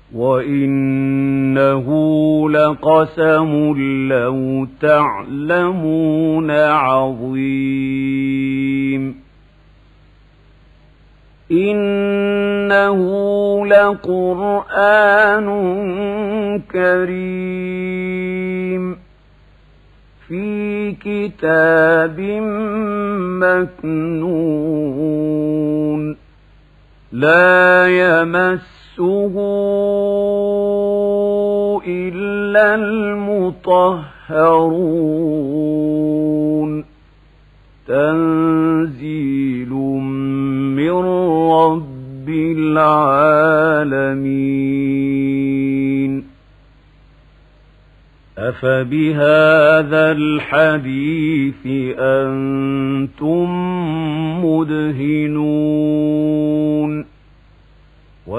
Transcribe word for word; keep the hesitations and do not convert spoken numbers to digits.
وإنه لقسم لو تعلمون عظيم إنه لقرآن كريم في كتاب مكنون لا يمسه إلا المطهرون تنزيل من رب العالمين أفبهذا الحديث أنتم مدهنون